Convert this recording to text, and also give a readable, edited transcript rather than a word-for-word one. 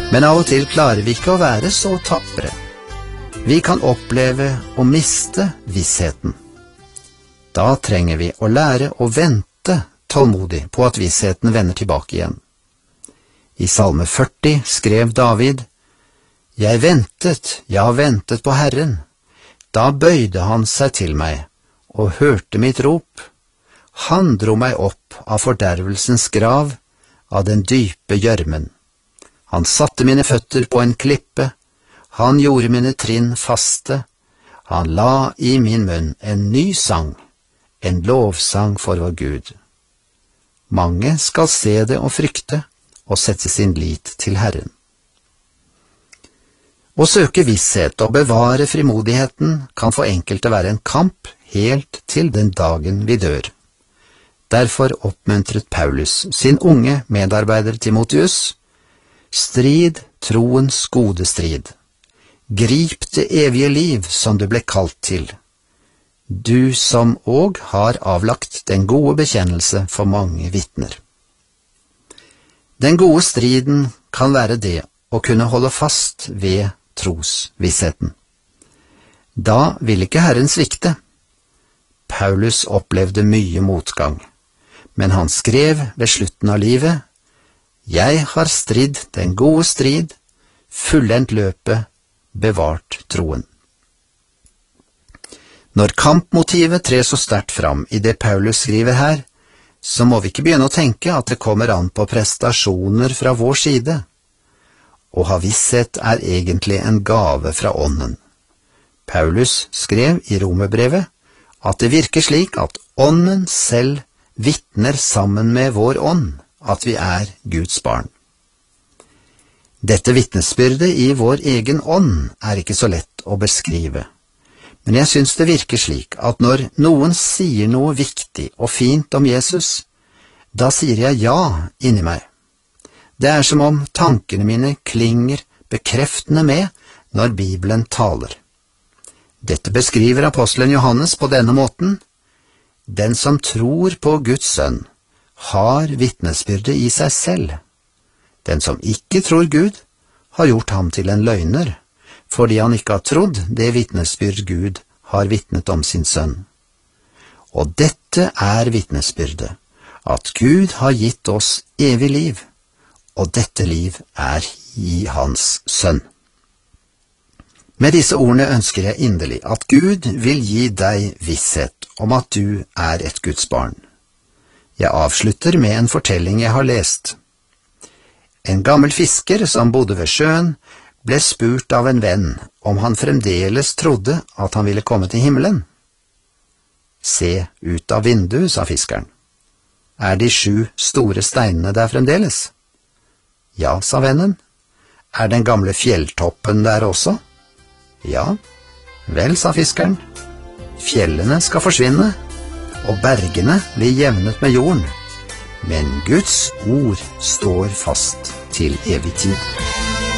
Men av og til klarer vi ikke å være så tappere. Vi kan oppleve å miste vissheten. Da trenger vi å lære å vente tålmodig på at vissheten vender tilbake igjen. I Salme 40 skrev David: «Jeg ventet på Herren. Da bøyde han seg til meg og hørte mitt rop. Han dro meg opp av fordervelsens grav, av den dype gjørmen. Han satte mine føtter på en klippe, han gjorde mine trinn faste, han la i min munn en ny sang, en lovsang for vår Gud. Mange skal se det og frykte, og sette sin lit til Herren.» Å søke visshet og bevare frimodigheten kan for enkelte være en kamp helt til den dagen vi dør. Derfor oppmuntret Paulus sin unge medarbeider Timotheus: «Strid troens gode strid. Grip det evige liv som du ble kalt til, du som òg har avlagt den gode bekjennelse for mange vitner.» Den gode striden kan være det å kunne holde fast ved trosvissheten. Da vil ikke Herren svikte. Paulus opplevde mye motgang, men han skrev ved slutten av livet: «Jeg har stridd den gode strid, fullendt løpet, bevart troen.» Når kampmotivet trer så sterkt fram i det Paulus skriver her, så må vi ikke begynne å tenke at det kommer an på prestasjoner fra vår side. Å ha visshet er egentlig en gave fra Ånden. Paulus skrev i Romerbrevet at det virker slik at Ånden selv vitner sammen med vår ånd at vi er Guds barn. Dette vitnesbyrdet i vår egen ånd er ikke så lett å beskrive, men jeg synes det virker slik at når noen sier noe viktig og fint om Jesus, da sier jeg ja inni meg. Det er som om tankene mine klinger bekreftende med når Bibelen taler. Dette beskriver apostelen Johannes på denne måten: «Den som tror på Guds sønn, har vitnesbyrdet i seg selv. Den som ikke tror Gud, har gjort ham til en løgner, fordi han ikke har trodd det vitnesbyrd Gud har vitnet om sin sønn. Og dette er vitnesbyrdet, at Gud har gitt oss evig liv, og dette liv er i hans sønn.» Med disse ordene ønsker jeg inderlig at Gud vil gi deg visshet om at du er et Guds barn. Jeg avslutter med en fortelling jeg har lest. En gammel fisker som bodde ved sjøen, ble spurt av en venn om han fremdeles trodde at han ville komme til himmelen. «Se ut av vinduet», sa fiskeren. «Er de 7 store steinene der fremdeles?» «Ja», sa vennen. «Er den gamle fjelltoppen der også?» «Ja». «Vel», sa fiskeren, «fjellene skal forsvinne, og bergene blir jevnet med jorden, men Guds ord står fast til evig tid.»